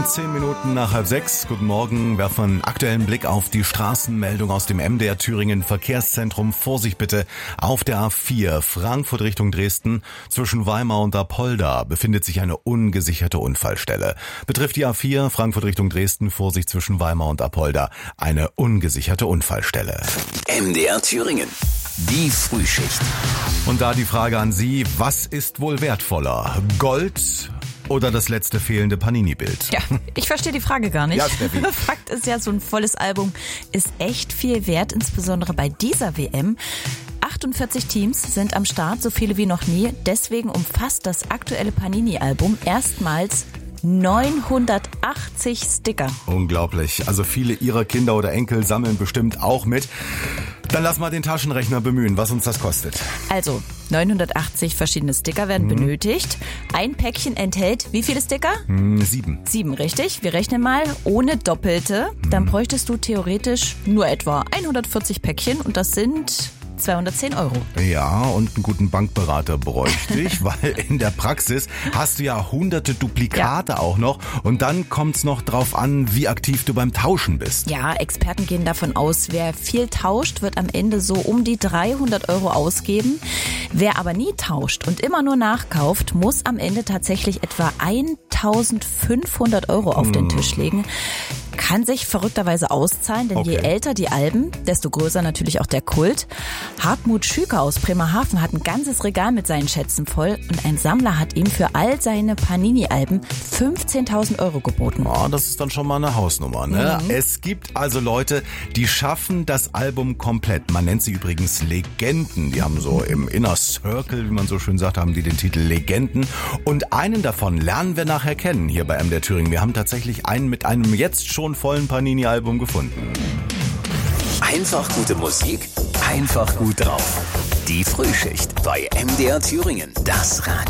10 Minuten nach 5:30. Guten Morgen. Werfen einen aktuellen Blick auf die Straßenmeldung aus dem MDR Thüringen Verkehrszentrum. Vorsicht bitte. Auf der A4 Frankfurt Richtung Dresden zwischen Weimar und Apolda befindet sich eine ungesicherte Unfallstelle. Betrifft die A4 Frankfurt Richtung Dresden, Vorsicht zwischen Weimar und Apolda. Eine ungesicherte Unfallstelle. MDR Thüringen. Die Frühschicht. Und da die Frage an Sie, was ist wohl wertvoller? Gold oder das letzte fehlende Panini-Bild? Ja, ich verstehe die Frage gar nicht. Ja, Steffi. Fakt ist ja, so ein volles Album ist echt viel wert, insbesondere bei dieser WM. 48 Teams sind am Start, so viele wie noch nie. Deswegen umfasst das aktuelle Panini-Album erstmals 980 Sticker. Unglaublich. Also viele Ihrer Kinder oder Enkel sammeln bestimmt auch mit. Dann lass mal den Taschenrechner bemühen, was uns das kostet. Also 980 verschiedene Sticker werden benötigt. Ein Päckchen enthält wie viele Sticker? 7. 7, richtig. Wir rechnen mal ohne Doppelte. Dann bräuchtest du theoretisch nur etwa 140 Päckchen und das sind 210 Euro. Ja, und einen guten Bankberater bräuchte ich, weil in der Praxis hast du ja hunderte Duplikate auch noch und dann kommt's noch drauf an, wie aktiv du beim Tauschen bist. Ja, Experten gehen davon aus, wer viel tauscht, wird am Ende so um die 300 Euro ausgeben. Wer aber nie tauscht und immer nur nachkauft, muss am Ende tatsächlich etwa 1500 Euro auf den Tisch legen. Kann sich verrückterweise auszahlen, denn je älter die Alben, desto größer natürlich auch der Kult. Hartmut Schüker aus Bremerhaven hat ein ganzes Regal mit seinen Schätzen voll und ein Sammler hat ihm für all seine Panini-Alben 15.000 Euro geboten. Oh, das ist dann schon mal eine Hausnummer, ne? Es gibt also Leute, die schaffen das Album komplett. Man nennt sie übrigens Legenden. Die haben so im Inner Circle, wie man so schön sagt, haben die den Titel Legenden. Und einen davon lernen wir nachher kennen hier bei MDR Thüringen. Wir haben tatsächlich einen mit einem jetzt schon vollen Panini-Album gefunden. Einfach gute Musik, einfach gut drauf. Die Frühschicht bei MDR Thüringen. Das Radio.